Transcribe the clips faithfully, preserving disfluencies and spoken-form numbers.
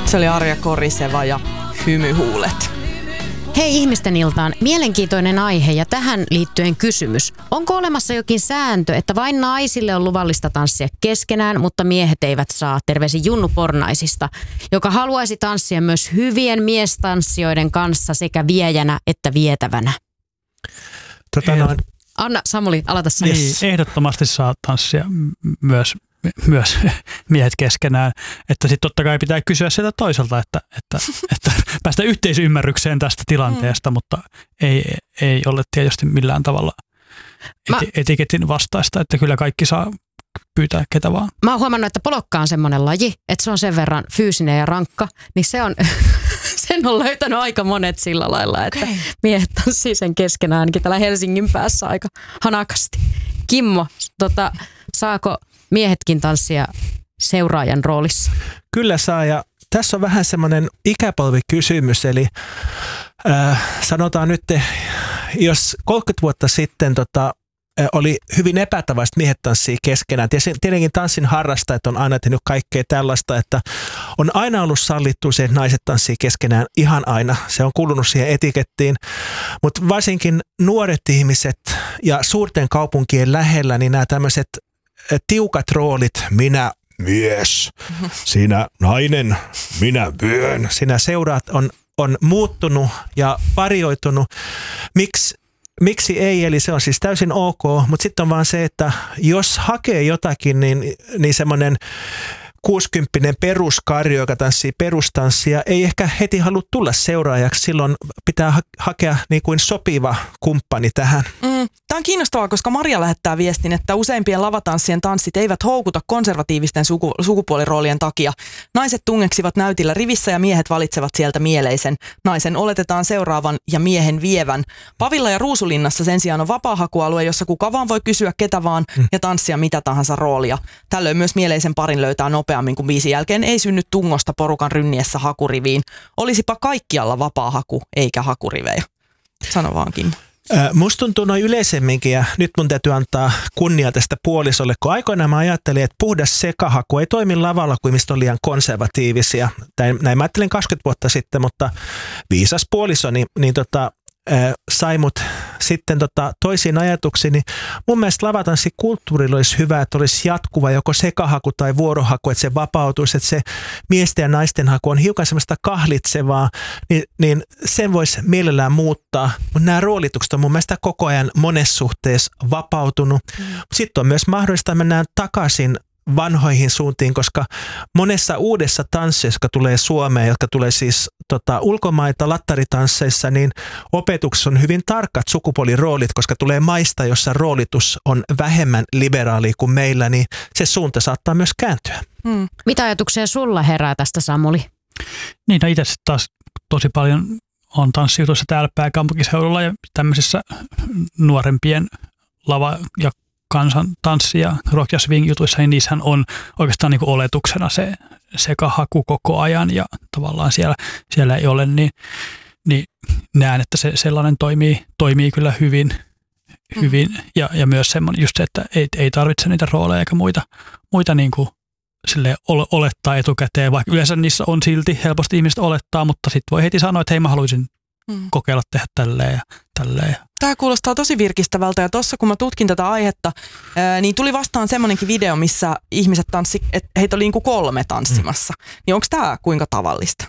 Se oli Arja Koriseva ja Hymyhuulet. Hei ihmisten iltaan, mielenkiintoinen aihe ja tähän liittyen kysymys. Onko olemassa jokin sääntö, että vain naisille on luvallista tanssia keskenään, mutta miehet eivät saa? Terveisin Junnu Pornaisista, joka haluaisi tanssia myös hyvien miestanssijoiden kanssa sekä viejänä että vietävänä. Tota noin. Anna Samuli, aloita sä. Niin, ehdottomasti saa tanssia myös, myös miehet keskenään. Että sitten totta kai pitää kysyä sieltä toiselta, että, että, että päästä yhteisymmärrykseen tästä tilanteesta, mm. mutta ei, ei ole tietysti millään tavalla eti, Mä... etiketin vastaista, että kyllä kaikki saa pyytää ketä vaan. Mä oon huomannut, että polokka on semmoinen laji, että se on sen verran fyysinen ja rankka, niin se on, sen on löytänyt aika monet sillä lailla, että okay. miehet tanssii sen keskenään ainakin täällä Helsingin päässä aika hanakasti. Kimmo, tota, saako miehetkin tanssia seuraajan roolissa? Kyllä saa, ja tässä on vähän semmoinen ikäpolvikysymys, eli äh, sanotaan nyt, jos kolmekymmentä vuotta sitten tota, oli hyvin epätavallista miehet tanssii keskenään. Tietenkin tanssin harrastajat on aina tehnyt kaikkea tällaista, että on aina ollut sallittu se, että naiset tanssii keskenään ihan aina. Se on kuulunut siihen etikettiin, mutta varsinkin nuoret ihmiset ja suurten kaupunkien lähellä, niin nämä tämmöiset tiukat roolit, minä mies, sinä nainen, minä vyön, sinä seuraat, on, on muuttunut ja varioitunut. Miksi? Miksi ei? Eli se on siis täysin ok, mutta sitten on vaan se, että jos hakee jotakin, niin, niin semmoinen kuusikymppinen peruskarjo, joka tanssii perustanssia, ei ehkä heti halua tulla seuraajaksi. Silloin pitää ha- hakea niin kuin sopiva kumppani tähän. Mm, tämä on kiinnostavaa, koska Maria lähettää viestin, että useimpien lavatanssien tanssit eivät houkuta konservatiivisten suku- sukupuoliroolien takia. Naiset tungeksivat näytillä rivissä ja miehet valitsevat sieltä mieleisen. Naisen oletetaan seuraavan ja miehen vievän. Pavilla ja Ruusulinnassa sen sijaan on vapaahakualue, jossa kuka vaan voi kysyä ketä vaan mm. ja tanssia mitä tahansa roolia. Tällöin myös mieleisen parin löytää nopeasti. Nopeammin kuin biisin jälkeen ei synny tungosta porukan rynniessä hakuriviin. Olisipa kaikkialla vapaa haku, eikä hakurivejä. Sano vaankin. Musta tuntuu noin yleisemminkin, ja nyt mun täytyy antaa kunnia tästä puolisolle, kun aikoinaan mä ajattelin, että puhdas sekahaku ei toimi lavalla, kuin mistä on liian konservatiivisia. Näin mä ajattelin kaksikymmentä vuotta sitten, mutta viisas puoliso, niin, niin tota, sai mut sitten tota toisiin ajatuksiin, niin mun mielestä lavatanssikulttuurilla olisi hyvä, että olisi jatkuva joko sekahaku tai vuorohaku, että se vapautuisi, että se miesten ja naisten haku on hiukan semmoista kahlitsevaa, niin, niin sen voisi mielellään muuttaa. Mutta nämä roolitukset on mun mielestä koko ajan monessa suhteessa vapautunut. Mm. Sitten on myös mahdollista mennä takaisin vanhoihin suuntiin, koska monessa uudessa tanssissa, jotka tulee Suomeen, jotka tulee siis tota, ulkomaita lattaritansseissa, niin opetuksessa on hyvin tarkat sukupuoliroolit, koska tulee maista, jossa roolitus on vähemmän liberaali kuin meillä, niin se suunta saattaa myös kääntyä. Hmm. Mitä ajatuksia sulla herää tästä, Samuli? Niin, no itse taas tosi paljon on tanssijutuissa täällä pääkaupunkiseudulla ja tämmöisissä nuorempien lava- ja kansan tanssi- ja rock- ja swing-jutuissa, niin niissähän on oikeastaan niin kuin oletuksena se sekahaku koko ajan ja tavallaan siellä, siellä ei ole, niin, niin näen, että se sellainen toimii, toimii kyllä hyvin, hyvin. Mm. Ja, ja myös semmoinen just se, että ei, ei tarvitse niitä rooleja eikä muita, muita niin kuin silleen olettaa etukäteen, vaikka yleensä niissä on silti helposti ihmiset olettaa, mutta sitten voi heti sanoa, että hei mä haluaisin mm. kokeilla tehdä tälleen ja tälleen. Tämä kuulostaa tosi virkistävältä ja tuossa kun mä tutkin tätä aihetta, ää, niin tuli vastaan semmoinenkin video, missä ihmiset tanssi, että heitä oli niin kuin kolme tanssimassa. Mm. Niin onko tämä kuinka tavallista?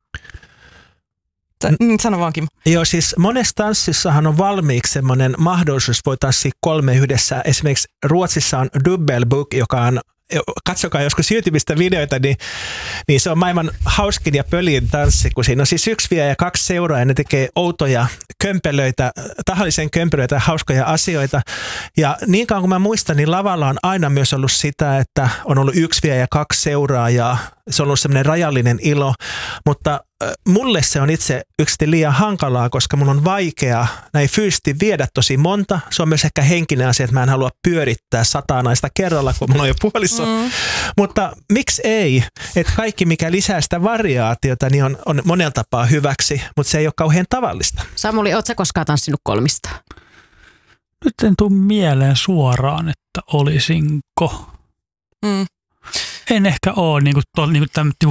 Sä, mm. Sano vaankin. Joo, siis monessa tanssissahan on valmiiksi semmoinen mahdollisuus, voi tanssia kolme yhdessä. Esimerkiksi Ruotsissa on Dubbelbook, joka on, katsokaa joskus YouTubesta videoita, niin, niin se on maailman hauskin ja pöljin tanssi, kun siinä on siis yksi vie ja kaksi seuraa ja ne tekee outoja kömpelöitä, tahallisen kömpelöitä ja hauskoja asioita. Ja niin kauan kuin mä muistan, niin lavalla on aina myös ollut sitä, että on ollut yksi vie ja kaksi seuraajaa. Se on ollut semmoinen rajallinen ilo, mutta mulle se on itse yksi liian hankalaa, koska mun on vaikea näin fyysisesti viedä tosi monta. Se on myös ehkä henkinen asia, että mä en halua pyörittää sataa naista kerralla, kun mulla on jo puoliso. Mm. Mutta miksi ei? Että kaikki, mikä lisää sitä variaatiota, niin on, on monella tapaa hyväksi, mutta se ei ole kauhean tavallista. Samuli, ootko sä koskaan tanssinut kolmista? Nyt en tule mieleen suoraan, että olisinko. Mm. En ehkä ole niin kuin, tuolla, niin kuin tämän, niin kuin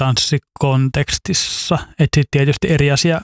paritanssikontekstissa. Että tietysti eri asia,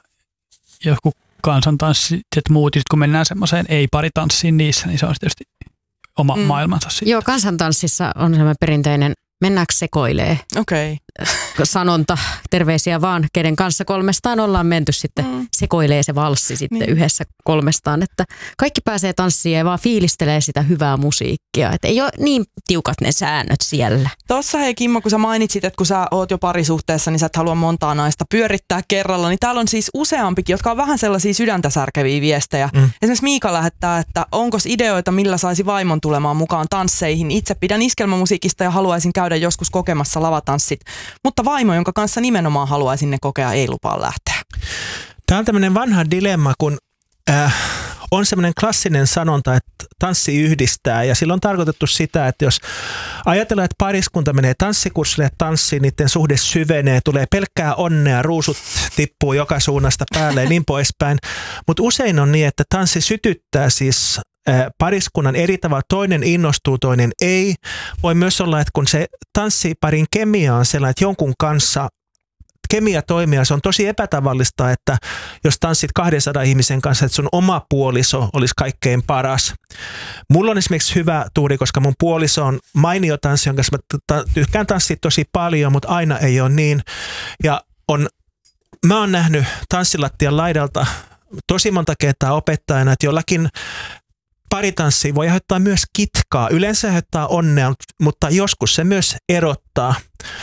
joku kansantanssi, että muut, kun mennään semmoiseen ei-paritanssiin niissä, niin se on tietysti oma mm. maailmansa. Siitä. Joo, kansantanssissa on semmoinen perinteinen mennäänkö sekoilee okay. sanonta, terveisiä vaan, kenen kanssa kolmestaan ollaan menty sitten, mm. sekoilee se valssi sitten niin. yhdessä kolmestaan, että kaikki pääsee tanssiin ja vaan fiilistelee sitä hyvää musiikkia, että ei ole niin tiukat ne säännöt siellä. Tossa hei Kimmo, kun sä mainitsit, että kun sä oot jo parisuhteessa, niin sä et halua montaa naista pyörittää kerralla, niin täällä on siis useampikin, jotka on vähän sellaisia sydäntä särkeviä viestejä. Mm. Esimerkiksi Miika lähettää, että onko ideoita, millä saisi vaimon tulemaan mukaan tansseihin. Itse pidän iskelmämusiikista ja haluaisin käydä joskus kokemassa lavatanssit, mutta vaimo, jonka kanssa nimenomaan haluaisin ne kokea, ei lupaa lähteä. Tämä on tämmöinen vanha dilemma, kun äh, on semmoinen klassinen sanonta, että tanssi yhdistää, ja sillä on tarkoitettu sitä, että jos ajatellaan, että pariskunta menee tanssikurssille tanssiin, niiden suhde syvenee, tulee pelkkää onnea, ruusut tippuu joka suunnasta päälle ja niin poispäin, mutta usein on niin, että tanssi sytyttää siis pariskunnan eri tavalla, toinen innostuu, toinen ei. Voi myös olla, että kun se tanssiparin kemia on sellainen, että jonkun kanssa kemia toimia, se on tosi epätavallista, että jos tanssit kahdensadan ihmisen kanssa, että sun oma puoliso olisi kaikkein paras. Mulla on esimerkiksi hyvä tuuri, koska mun puoliso on mainio tanssi, jonka mä tykkään tanssia tosi paljon, mutta aina ei ole niin. Ja on, mä oon nähnyt tanssilattian laidalta tosi monta kertaa opettajana, että jollakin paritanssi voi aiheuttaa myös kitkaa. Yleensä aiheuttaa onnea, mutta joskus se myös erottaa.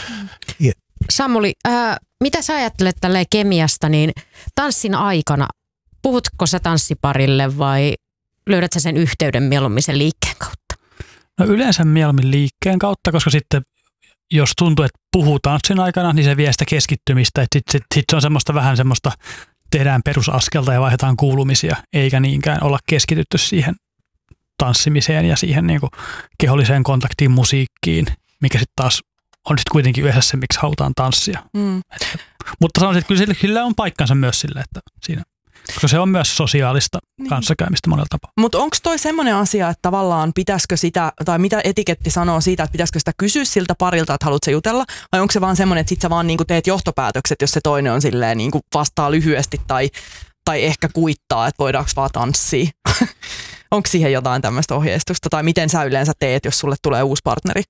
Mm. Samuli, äh, mitä sä ajattelet tälleen kemiasta, niin tanssin aikana, puhutko sä tanssiparille vai löydät sä sen yhteyden mieluummin sen liikkeen kautta? No yleensä mieluummin liikkeen kautta, koska sitten jos tuntuu, että puhuu tanssin aikana, niin se vie sitä keskittymistä. Sitten sit, sit se on semmoista vähän semmoista, tehdään perusaskelta ja vaihdetaan kuulumisia, eikä niinkään olla keskitytty siihen tanssimiseen ja siihen niin kuin keholliseen kontaktiin, musiikkiin, mikä sitten taas on sitten kuitenkin yhdessä se, miksi halutaan tanssia. Mm. Että, mutta sanoisin, että kyllä sillä, kyllä on paikkansa myös sille, että siinä, koska se on myös sosiaalista niin. kanssakäymistä monella tapaa. Mutta onko toi semmoinen asia, että tavallaan pitäisikö sitä, tai mitä etiketti sanoo siitä, että pitäisikö sitä kysyä siltä parilta, että haluatko jutella, vai onko se vaan semmoinen, että sit sä vaan niinku teet johtopäätökset, jos se toinen on silleen niinku vastaa lyhyesti tai, tai ehkä kuittaa, että voidaanko vaan tanssia. Onko siihen jotain tämmöistä ohjeistusta, tai miten sä yleensä teet, jos sulle tulee uusi partneri?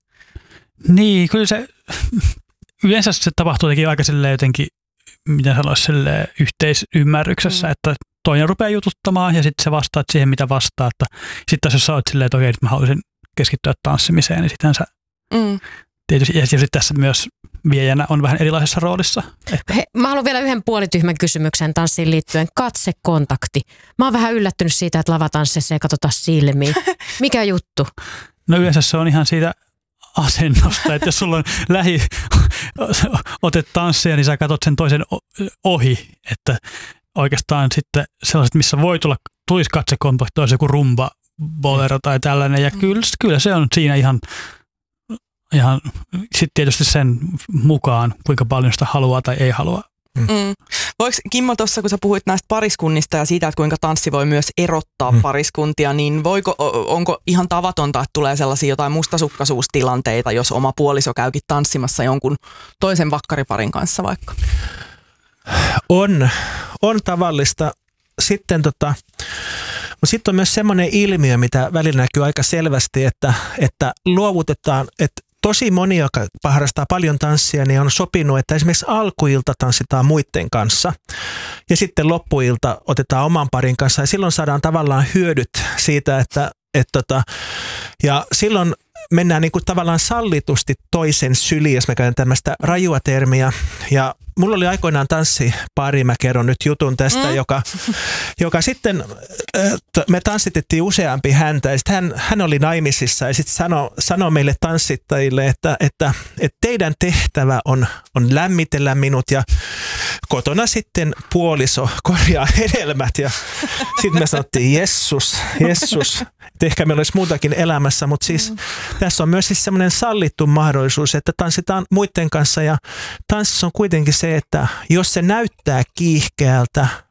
Niin, kyllä se yleensä se tapahtuu jotenkin aika silleen jotenkin, miten sanoisi, silleen yhteisymmärryksessä, mm. että toinen rupeaa jututtamaan ja sitten sä vastaat siihen, mitä vastaa. Sitten jos sä oot silleen, että okei, nyt mä haluaisin keskittyä tanssimiseen, niin sitten sä mm. tietysti, ja sitten tässä myös viejänä on vähän erilaisessa roolissa. Että. He, mä haluan vielä yhden puolityhmän kysymyksen tanssiin liittyen. Katsekontakti. Mä oon vähän yllättynyt siitä, että lavatanssissa ei katsota silmiin. Mikä juttu? No yleensä se on ihan siitä asennosta, että jos sulla on lähi otet tanssia, niin sä katsot sen toisen ohi, että oikeastaan sitten sellaiset, missä voi tulla, tulisi katsekontakti, olisi joku rumba, bolero tai tällainen, ja kyllä, kyllä se on siinä ihan ihan sitten tietysti sen mukaan, kuinka paljon sitä haluaa tai ei halua. Mm. Voiko Kimmo tuossa, kun sä puhuit näistä pariskunnista ja siitä, että kuinka tanssi voi myös erottaa mm. pariskuntia, niin voiko, onko ihan tavatonta, että tulee sellaisia jotain mustasukkaisuustilanteita, jos oma puoliso käykin tanssimassa jonkun toisen vakkariparin kanssa vaikka? On, on tavallista. Sitten tota, sitten on myös semmoinen ilmiö, mitä välillä näkyy aika selvästi, että, että luovutetaan, että tosi moni, joka harrastaa paljon tanssia, niin on sopinut, että esimerkiksi alkuilta tanssitaan muiden kanssa ja sitten loppuilta otetaan oman parin kanssa ja silloin saadaan tavallaan hyödyt siitä, että, että tota, ja silloin mennään niin kuin tavallaan sallitusti toisen syliin, jos mä käytän tämmöistä rajua termiä. Ja mulla oli aikoinaan tanssipari, mä kerron nyt jutun tästä, mm. joka, joka sitten, me tanssitettiin useampi häntä ja sitten hän, hän oli naimisissa ja sitten sanoi sano meille tanssittajille, että, että, että teidän tehtävä on, on lämmitellä minut ja kotona sitten puoliso korjaa hedelmät ja sitten me sanottiin Jessus, Jessus, että ehkä meillä olisi muutakin elämässä, mutta siis mm. tässä on myös siis semmoinen sallittu mahdollisuus, että tanssitaan muiden kanssa ja tanssissa on kuitenkin se, että jos se näyttää kiihkeältä,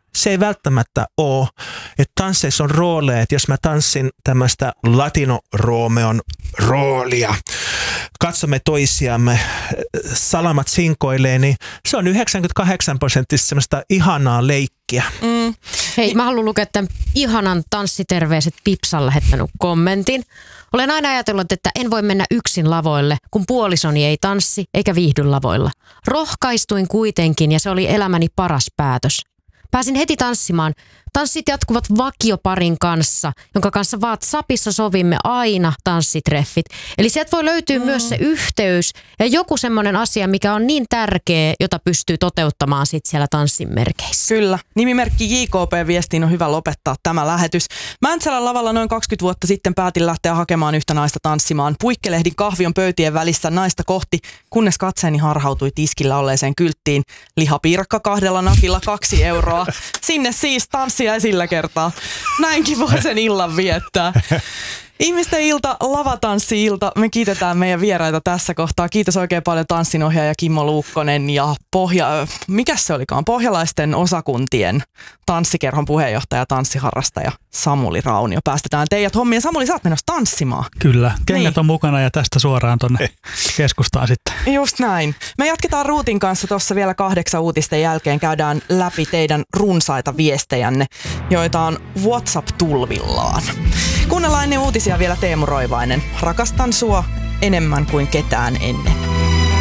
se ei välttämättä ole. Että tansseissa on rooleja, että jos mä tanssin tämmöistä latino-roomeon roolia, katsomme toisiamme, salamat sinkoilee, niin se on yhdeksänkymmentäkahdeksan prosenttisesti semmoista ihanaa leikkiä. Mm. Hei, mä haluan lukea tämän ihanan tanssiterveiset Pipsan lähettänyt kommentin. Olen aina ajatellut, että en voi mennä yksin lavoille, kun puolisoni ei tanssi eikä viihdy lavoilla. Rohkaistuin kuitenkin ja se oli elämäni paras päätös. Pääsin heti tanssimaan. Tanssit jatkuvat vakioparin kanssa, jonka kanssa WhatsAppissa sovimme aina tanssitreffit. Eli sieltä voi löytyä mm. myös se yhteys ja joku semmoinen asia, mikä on niin tärkeä, jota pystyy toteuttamaan sit siellä tanssin merkeissä. Kyllä. Nimimerkki J K P-viestiin on hyvä lopettaa tämä lähetys. Mäntsälän lavalla noin kaksikymmentä vuotta sitten päätin lähteä hakemaan yhtä naista tanssimaan. Puikkelehdin kahvion pöytien välissä naista kohti, kunnes katseeni harhautui tiskillä olleeseen kylttiin. Lihapiirakka kahdella nakilla kaksi euroa. Sinne siis tanssia sillä kertaa. Näinkin voi sen illan viettää. Ihmisten ilta, lavatanssi-ilta. Me kiitetään meidän vieraita tässä kohtaa. Kiitos oikein paljon tanssinohjaaja Kimmo Luukkonen ja pohja, mikä se olikaan? Pohjalaisten osakuntien tanssikerhon puheenjohtaja ja tanssiharrastaja Samuli Raunio. Päästetään teidät hommiin. Samuli, sä oot menossa tanssimaan. Kyllä, kengät niin. on mukana ja tästä suoraan tonne keskustaan sitten. Just näin. Me jatketaan Ruutin kanssa tuossa vielä kahdeksan uutisten jälkeen. Käydään läpi teidän runsaita viestejänne, joita on WhatsApp-tulvillaan. Kuunnellaan ennen uutisia vielä Teemu Roivainen. Rakastan sua enemmän kuin ketään ennen.